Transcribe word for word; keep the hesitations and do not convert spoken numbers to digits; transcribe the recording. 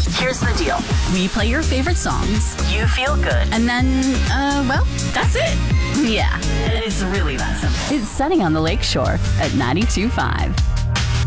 Here's the deal. We play your favorite songs. You feel good. And then, uh, well, that's it. Yeah. It's really that simple. It's Sunny on the Lakeshore at ninety-two point five.